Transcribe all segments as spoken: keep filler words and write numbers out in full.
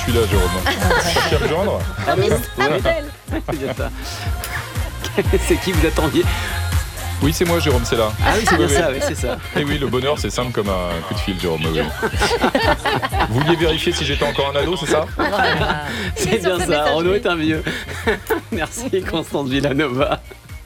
suis là, Jérôme. Tu peux rejoindre ? Allô ? Abdel. C'est bien ça. C'est qui vous attendiez ? Oui, c'est moi, Jérôme, c'est là. Ah oui, c'est bien Oui, ça, oui. oui, c'est ça. Et oui, le bonheur, c'est simple comme un coup de fil, Jérôme. Oui. Vous vouliez vérifier si j'étais encore un ado, c'est ça ? Voilà. C'est bien sur ce ça, Renaud messagerie. est un vieux. Merci Constance Villanova.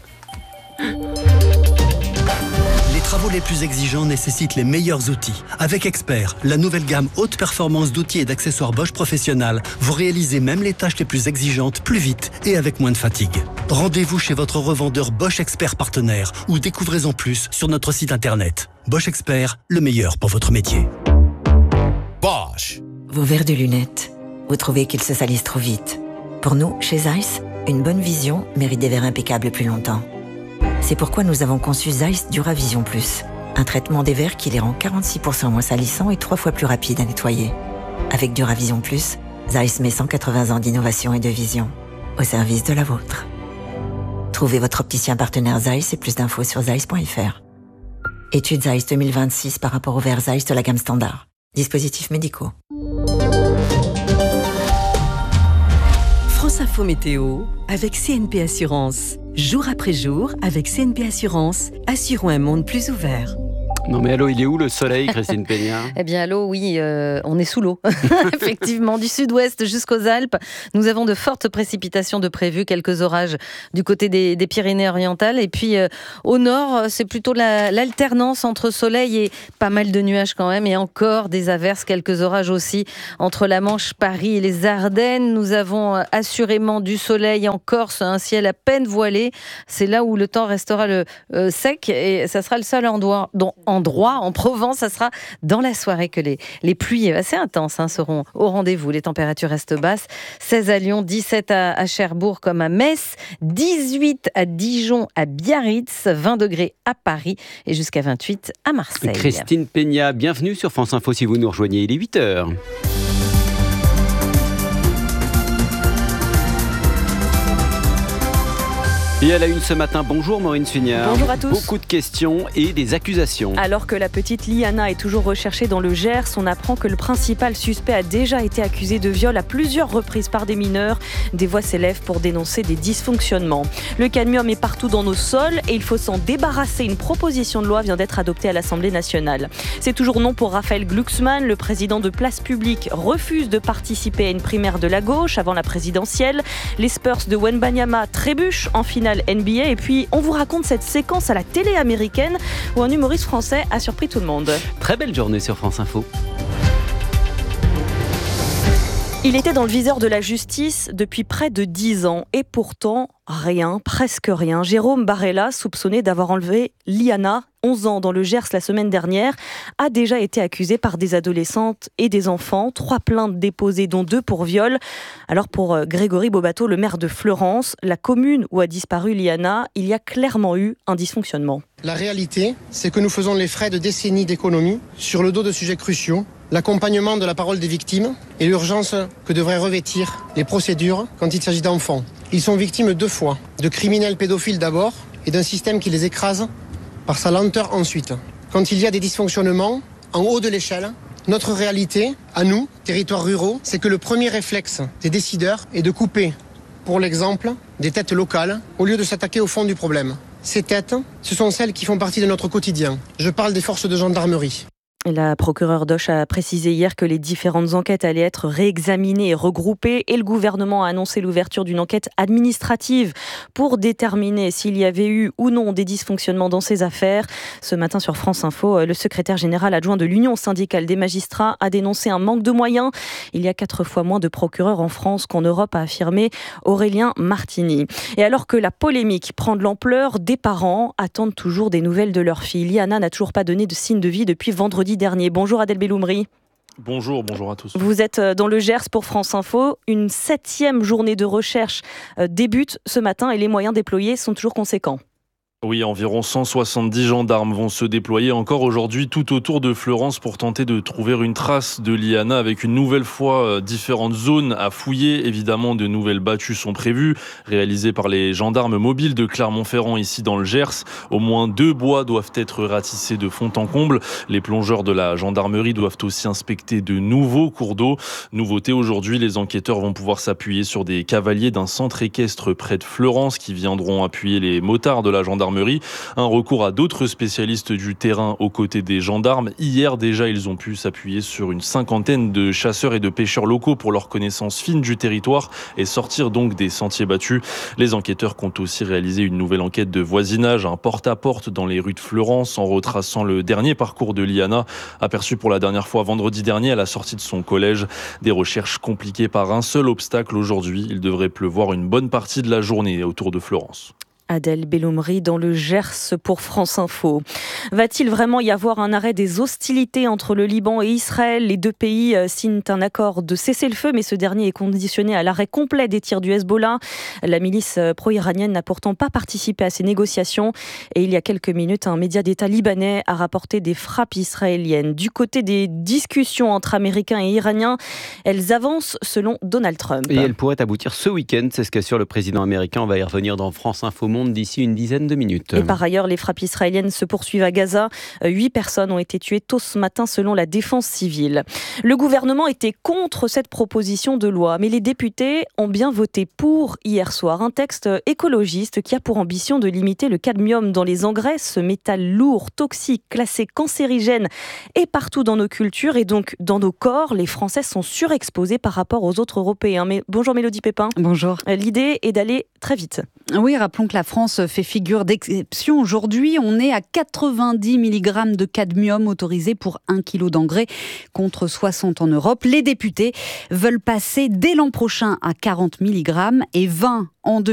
Les travaux les plus exigeants nécessitent les meilleurs outils. Avec Expert, la nouvelle gamme haute performance d'outils et d'accessoires Bosch Professionnal, vous réalisez même les tâches les plus exigeantes plus vite et avec moins de fatigue. Rendez-vous chez votre revendeur Bosch Expert partenaire ou découvrez-en plus sur notre site internet. Bosch Expert, le meilleur pour votre métier. Bosch. Vos verres de lunettes, vous trouvez qu'ils se salissent trop vite. Pour nous, chez Zeiss, une bonne vision mérite des verres impeccables plus longtemps. C'est pourquoi nous avons conçu Zeiss Duravision Plus, un traitement des verres qui les rend quarante-six pour cent moins salissants et trois fois plus rapides à nettoyer. Avec Duravision Plus, Zeiss met cent quatre-vingts ans d'innovation et de vision au service de la vôtre. Trouvez votre opticien partenaire Zeiss et plus d'infos sur zeiss point f r. Étude Zeiss deux mille vingt-six par rapport aux verres Zeiss de la gamme standard. Dispositifs médicaux. France Info Météo avec C N P Assurance. Jour après jour, avec C N P Assurance, assurons un monde plus ouvert. Non mais allô, il est où le soleil, Christine Peña ? Eh bien, allô, oui, euh, on est sous l'eau. Effectivement, du sud-ouest jusqu'aux Alpes, nous avons de fortes précipitations de prévues, quelques orages du côté des, des Pyrénées-Orientales. Et puis, euh, au nord, c'est plutôt la, l'alternance entre soleil et pas mal de nuages quand même. Et encore des averses, quelques orages aussi entre la Manche, Paris et les Ardennes. Nous avons assurément du soleil en Corse, un ciel à peine voilé. C'est là où le temps restera le, euh, sec et ça sera le seul endroit... Dont, endroit en Provence, ça sera dans la soirée que les, les pluies assez intenses hein, seront au rendez-vous. Les températures restent basses, seize à Lyon, dix-sept à, à Cherbourg comme à Metz, dix-huit à Dijon, à Biarritz, vingt degrés à Paris et jusqu'à vingt-huit à Marseille. Christine Peña, bienvenue sur France Info si vous nous rejoignez, il est huit heures. Et à la une ce matin, bonjour Maureen Sugnard. Bonjour à tous. Beaucoup de questions et des accusations. Alors que la petite Liana est toujours recherchée dans le Gers, on apprend que le principal suspect a déjà été accusé de viol à plusieurs reprises par des mineurs. Des voix s'élèvent pour dénoncer des dysfonctionnements. Le cadmium est partout dans nos sols et il faut s'en débarrasser. Une proposition de loi vient d'être adoptée à l'Assemblée nationale. C'est toujours non pour Raphaël Glucksmann. Le président de Place Publique refuse de participer à une primaire de la gauche avant la présidentielle. Les Spurs de Wembanyama trébuchent en finale N B A et puis on vous raconte cette séquence à la télé américaine où un humoriste français a surpris tout le monde. Très belle journée sur France Info. Il était dans le viseur de la justice depuis près de dix ans et pourtant rien, presque rien. Jérôme Barella, soupçonné d'avoir enlevé Liana, onze ans, dans le Gers la semaine dernière, a déjà été accusé par des adolescentes et des enfants. Trois plaintes déposées, dont deux pour viol. Alors pour Grégory Bobato, le maire de Fleurance, la commune où a disparu Liana, il y a clairement eu un dysfonctionnement. La réalité, c'est que nous faisons les frais de décennies d'économie sur le dos de sujets cruciaux, l'accompagnement de la parole des victimes et l'urgence que devraient revêtir les procédures quand il s'agit d'enfants. Ils sont victimes deux fois, de criminels pédophiles d'abord et d'un système qui les écrase par sa lenteur ensuite. Quand il y a des dysfonctionnements, en haut de l'échelle, notre réalité, à nous, territoires ruraux, c'est que le premier réflexe des décideurs est de couper, pour l'exemple, des têtes locales au lieu de s'attaquer au fond du problème. Ces têtes, ce sont celles qui font partie de notre quotidien. Je parle des forces de gendarmerie. La procureure d'Auch a précisé hier que les différentes enquêtes allaient être réexaminées et regroupées et le gouvernement a annoncé l'ouverture d'une enquête administrative pour déterminer s'il y avait eu ou non des dysfonctionnements dans ces affaires. Ce matin sur France Info, le secrétaire général adjoint de l'Union syndicale des magistrats a dénoncé un manque de moyens. Il y a quatre fois moins de procureurs en France qu'en Europe, a affirmé Aurélien Martini. Et alors que la polémique prend de l'ampleur, des parents attendent toujours des nouvelles de leur fille. Liana n'a toujours pas donné de signe de vie depuis vendredi dernier. Bonjour Adèle Belloumri. Bonjour, bonjour à tous. Vous êtes dans le Gers pour France Info. Une septième journée de recherche débute ce matin et les moyens déployés sont toujours conséquents. Oui, environ cent soixante-dix gendarmes vont se déployer encore aujourd'hui tout autour de Fleurance pour tenter de trouver une trace de Liana avec une nouvelle fois différentes zones à fouiller. Évidemment, de nouvelles battues sont prévues, réalisées par les gendarmes mobiles de Clermont-Ferrand ici dans le Gers. Au moins deux bois doivent être ratissés de fond en comble. Les plongeurs de la gendarmerie doivent aussi inspecter de nouveaux cours d'eau. Nouveauté aujourd'hui, les enquêteurs vont pouvoir s'appuyer sur des cavaliers d'un centre équestre près de Fleurance qui viendront appuyer les motards de la gendarmerie. Un recours à d'autres spécialistes du terrain aux côtés des gendarmes. Hier déjà, ils ont pu s'appuyer sur une cinquantaine de chasseurs et de pêcheurs locaux pour leur connaissance fine du territoire et sortir donc des sentiers battus. Les enquêteurs comptent aussi réaliser une nouvelle enquête de voisinage, un porte-à-porte dans les rues de Fleurance en retraçant le dernier parcours de Liana, aperçu pour la dernière fois vendredi dernier à la sortie de son collège. Des recherches compliquées par un seul obstacle aujourd'hui. Il devrait pleuvoir une bonne partie de la journée autour de Fleurance. Adèle Bellomry dans le Gers pour France Info. Va-t-il vraiment y avoir un arrêt des hostilités entre le Liban et Israël ? Les deux pays signent un accord de cessez-le-feu, mais ce dernier est conditionné à l'arrêt complet des tirs du Hezbollah. La milice pro-iranienne n'a pourtant pas participé à ces négociations. Et il y a quelques minutes, un média d'État libanais a rapporté des frappes israéliennes. Du côté des discussions entre Américains et Iraniens, elles avancent selon Donald Trump. Et elles pourraient aboutir ce week-end, c'est ce qu'assure le président américain. On va y revenir dans France Info Monde d'ici une dizaine de minutes. Et par ailleurs, les frappes israéliennes se poursuivent à Gaza. Huit personnes ont été tuées tôt ce matin selon la défense civile. Le gouvernement était contre cette proposition de loi, mais les députés ont bien voté pour hier soir. Un texte écologiste qui a pour ambition de limiter le cadmium dans les engrais, ce métal lourd, toxique, classé cancérigène et partout dans nos cultures et donc dans nos corps. Les Français sont surexposés par rapport aux autres Européens. Mais bonjour Mélodie Pépin. Bonjour. L'idée est d'aller très vite. Oui, rappelons que la France fait figure d'exception. Aujourd'hui, on est à quatre-vingt-dix milligrammes de cadmium autorisé pour un kilo d'engrais contre soixante en Europe. Les députés veulent passer dès l'an prochain à quarante milligrammes et vingt en deux mille vingt-cinq.